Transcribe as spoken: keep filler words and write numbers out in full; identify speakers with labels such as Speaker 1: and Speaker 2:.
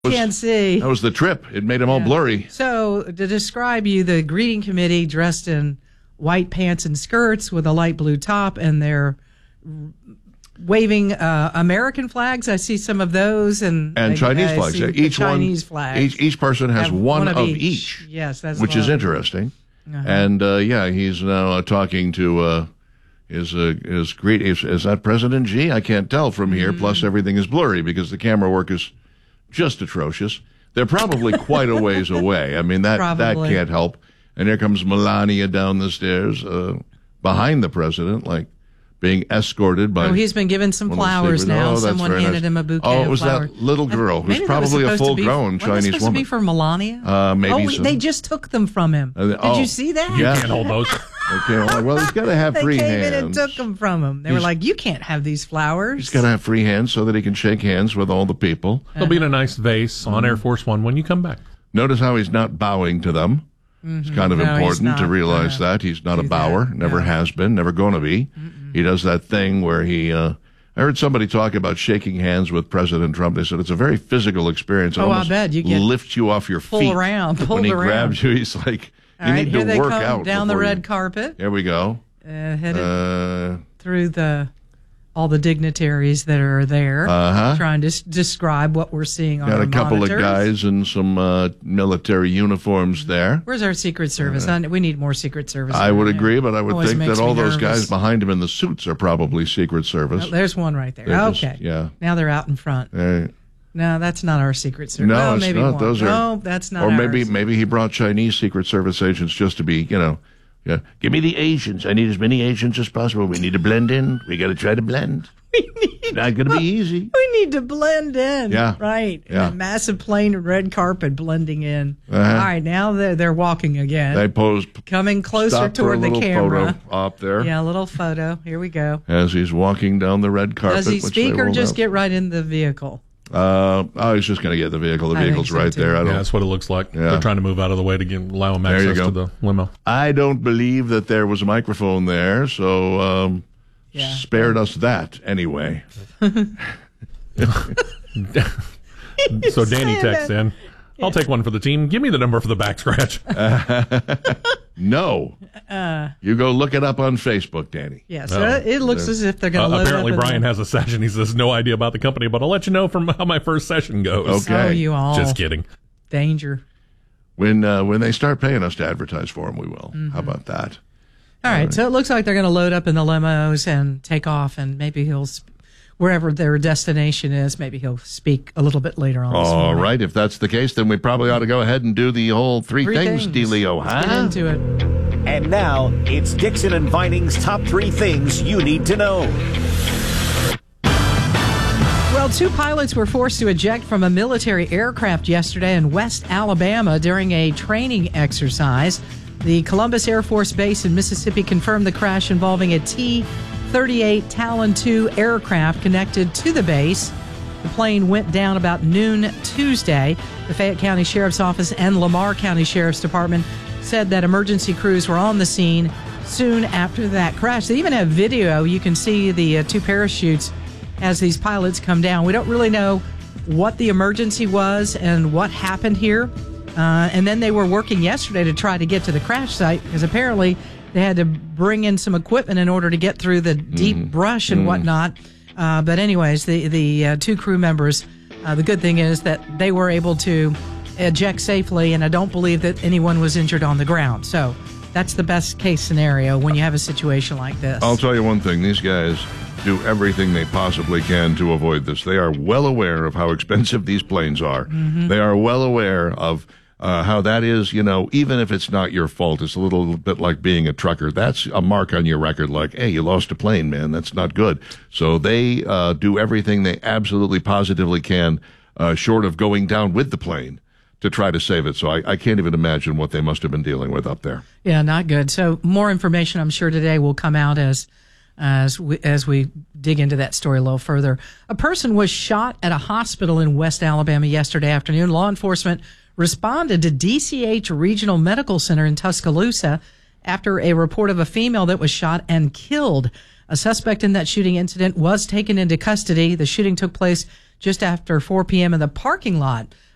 Speaker 1: Can't see.
Speaker 2: That was the trip. It made them all
Speaker 1: Yeah.
Speaker 2: blurry.
Speaker 1: So to describe you, the greeting committee dressed in white pants and skirts with a light blue top, and they're waving uh, American flags. I see some of those, and
Speaker 2: And
Speaker 1: I,
Speaker 2: Chinese
Speaker 1: I
Speaker 2: flags.
Speaker 1: see the
Speaker 2: Each
Speaker 1: Chinese
Speaker 2: one,
Speaker 1: flags.
Speaker 2: each, each person has
Speaker 1: Have
Speaker 2: one, of each.
Speaker 1: each. Yes, that's
Speaker 2: which
Speaker 1: a
Speaker 2: is
Speaker 1: lot.
Speaker 2: interesting.
Speaker 1: Uh-huh.
Speaker 2: And uh, yeah, he's now uh, talking to uh, his uh, his greet. Is, is that President Xi? I can't tell from here.
Speaker 1: Mm.
Speaker 2: Plus, everything is blurry because the camera work is just atrocious. They're probably quite a ways away. I mean, that that
Speaker 1: Probably.
Speaker 2: can't help. And here comes Melania down the stairs uh, behind the president, like being escorted by.
Speaker 1: Oh, he's been given some
Speaker 2: one of the
Speaker 1: flowers
Speaker 2: secret-
Speaker 1: now.
Speaker 2: Oh, that's
Speaker 1: Someone
Speaker 2: very
Speaker 1: handed
Speaker 2: nice.
Speaker 1: him a bouquet
Speaker 2: Oh, it
Speaker 1: of
Speaker 2: was
Speaker 1: flowers.
Speaker 2: that little girl
Speaker 1: Uh,
Speaker 2: who's
Speaker 1: maybe that was
Speaker 2: probably a
Speaker 1: supposed to be-
Speaker 2: full-grown
Speaker 1: wasn't it
Speaker 2: Chinese
Speaker 1: supposed
Speaker 2: woman.
Speaker 1: to be for Melania?
Speaker 2: Uh, maybe
Speaker 1: Oh, we-
Speaker 2: so.
Speaker 1: they just took them from him.
Speaker 2: Uh,
Speaker 1: Did
Speaker 2: oh,
Speaker 1: you see that?
Speaker 2: yeah.
Speaker 3: Can't hold those.
Speaker 2: Okay, well, well, he's got to have
Speaker 1: They
Speaker 2: free
Speaker 1: came
Speaker 2: hands.
Speaker 1: in and took them from him. They were
Speaker 2: He's-
Speaker 1: like, "You can't have these flowers."
Speaker 2: He's got to have free hands so that he can shake hands with all the people.
Speaker 3: They'll be in a nice vase on
Speaker 2: Mm-hmm.
Speaker 3: Air Force One when you come back.
Speaker 2: Notice how he's not bowing to them. It's kind of
Speaker 1: No, he's
Speaker 2: important to
Speaker 1: not
Speaker 2: realize
Speaker 1: gonna
Speaker 2: that. He's not a
Speaker 1: do
Speaker 2: bower,
Speaker 1: that.
Speaker 2: never
Speaker 1: No.
Speaker 2: has been, never going to be. He does that thing where he, uh, I heard somebody talk about shaking hands with President Trump. They said it's a very physical experience. It
Speaker 1: Oh, I
Speaker 2: almost
Speaker 1: bet. You get
Speaker 2: lifts you off your
Speaker 1: pulled
Speaker 2: feet.
Speaker 1: around,
Speaker 2: When
Speaker 1: pulled
Speaker 2: he
Speaker 1: around.
Speaker 2: grabs you, he's like, you
Speaker 1: All right,
Speaker 2: need
Speaker 1: here
Speaker 2: to
Speaker 1: they
Speaker 2: work
Speaker 1: come
Speaker 2: out.
Speaker 1: down the
Speaker 2: before
Speaker 1: red
Speaker 2: you-
Speaker 1: carpet,
Speaker 2: Here we go.
Speaker 1: uh, headed
Speaker 2: Uh,
Speaker 1: through the all the dignitaries that are there,
Speaker 2: Uh-huh.
Speaker 1: trying to s- describe what we're seeing on
Speaker 2: got
Speaker 1: our
Speaker 2: a couple
Speaker 1: monitors.
Speaker 2: of guys in some uh, military uniforms there.
Speaker 1: Where's our Secret Service? I, we need more Secret Service.
Speaker 2: I would
Speaker 1: around here.
Speaker 2: agree, but I would
Speaker 1: Always
Speaker 2: think
Speaker 1: makes
Speaker 2: that all
Speaker 1: me
Speaker 2: those
Speaker 1: nervous.
Speaker 2: guys behind him in the suits are probably Secret Service.
Speaker 1: Oh, there's one right there.
Speaker 2: They're just-
Speaker 1: Okay.
Speaker 2: yeah.
Speaker 1: Now they're out in front.
Speaker 2: Uh,
Speaker 1: No, that's not our Secret Service.
Speaker 2: no,
Speaker 1: well,
Speaker 2: it's
Speaker 1: maybe
Speaker 2: not.
Speaker 1: one.
Speaker 2: Those are.
Speaker 1: No, that's not
Speaker 2: Or maybe
Speaker 1: ours.
Speaker 2: maybe he brought Chinese Secret Service agents just to be, you know, yeah. Give me the Asians. I need as many Asians as possible. We need to blend in. We got to try to blend.
Speaker 1: We need,
Speaker 2: Not going to be easy.
Speaker 1: we need to blend in.
Speaker 2: Yeah.
Speaker 1: Right.
Speaker 2: Yeah.
Speaker 1: And a massive plain red carpet blending in.
Speaker 2: Uh-huh.
Speaker 1: All right, now they're, they're walking again.
Speaker 2: They posed.
Speaker 1: Coming closer
Speaker 2: Stop for a
Speaker 1: toward the
Speaker 2: little
Speaker 1: camera.
Speaker 2: photo up there
Speaker 1: Yeah, a little photo. Here we go.
Speaker 2: as he's walking down the red carpet.
Speaker 1: Does he
Speaker 2: which
Speaker 1: speak
Speaker 2: they
Speaker 1: or
Speaker 2: rolled
Speaker 1: just
Speaker 2: out.
Speaker 1: get right in the vehicle?
Speaker 2: Uh, I was just going to get the vehicle. The
Speaker 1: I think
Speaker 2: vehicle's
Speaker 1: so,
Speaker 2: right
Speaker 1: too.
Speaker 2: there. I
Speaker 3: Yeah,
Speaker 2: don't.
Speaker 3: that's what it looks like.
Speaker 2: Yeah.
Speaker 3: They're trying to move out of the way to get, allow them
Speaker 2: There you
Speaker 3: access
Speaker 2: go.
Speaker 3: to the limo.
Speaker 2: I don't believe that there was a microphone there, so um,
Speaker 1: Yeah.
Speaker 2: spared us that anyway.
Speaker 3: So Danny
Speaker 1: saying
Speaker 3: texts
Speaker 1: that.
Speaker 3: in, I'll take one for the team. Give me the number for the back scratch.
Speaker 2: No.
Speaker 1: Uh.
Speaker 2: You go look it up on Facebook, Danny.
Speaker 1: Yeah, so
Speaker 3: Oh,
Speaker 1: it looks as if they're going
Speaker 3: Uh,
Speaker 1: to load
Speaker 3: apparently,
Speaker 1: up in
Speaker 3: Brian
Speaker 1: the-
Speaker 3: has a session. He says, no idea about the company, but I'll let you know from how my first session goes.
Speaker 2: Okay.
Speaker 1: Oh, you all.
Speaker 3: Just kidding.
Speaker 1: Danger.
Speaker 2: When uh, when they start paying us to advertise for them, we will.
Speaker 1: Mm-hmm.
Speaker 2: How about that?
Speaker 1: All right, so it looks like they're going to load up in the limos and take off, and maybe he'll, sp- wherever their destination is, maybe he'll speak a little bit later on. this
Speaker 2: All
Speaker 1: morning.
Speaker 2: right. If that's the case, then we probably ought to go ahead and do the whole three,
Speaker 1: Three
Speaker 2: things,
Speaker 1: things.
Speaker 2: dealio,
Speaker 1: Let's get
Speaker 2: huh?
Speaker 1: into it.
Speaker 4: And now, it's Dixon and Vining's top three things you need to know.
Speaker 1: Well, two pilots were forced to eject from a military aircraft yesterday in West Alabama during a training exercise. The Columbus Air Force Base in Mississippi confirmed the crash involving a T thirty-eight Talon two aircraft connected to the base. The plane went down about noon Tuesday. The Fayette County Sheriff's Office and Lamar County Sheriff's Department said that emergency crews were on the scene soon after that crash. They even have video. You can see the uh, two parachutes as these pilots come down. We don't really know what the emergency was and what happened here. Uh, and then they were working yesterday to try to get to the crash site because apparently they had to bring in some equipment in order to get through the deep
Speaker 2: Mm.
Speaker 1: brush and mm. whatnot. Uh, but anyways, the, the uh, two crew members, uh, the good thing is that they were able to eject safely, and I don't believe that anyone was injured on the ground. So that's the best case scenario when you have a situation like this.
Speaker 2: I'll tell you one thing. These guys do everything they possibly can to avoid this. They are well aware of how expensive these planes are. Mm-hmm. They are well aware of uh, how that is, you know, even if it's not your fault, it's a little bit like being a trucker. That's a mark on your record like, hey, you lost a plane, man. That's not good. So they uh, do everything they absolutely positively can, uh, short of going down with the plane, to try to save it. So I, I can't even imagine what they must have been dealing with up there.
Speaker 1: Yeah, not good. So more information, I'm sure, today will come out as as we, as we dig into that story a little further. A person was shot at a hospital in West Alabama yesterday afternoon. Law enforcement responded to D C H Regional Medical Center in Tuscaloosa after a report of a female that was shot and killed. A suspect in that shooting incident was taken into custody. The shooting took place just after four p.m. in the parking lot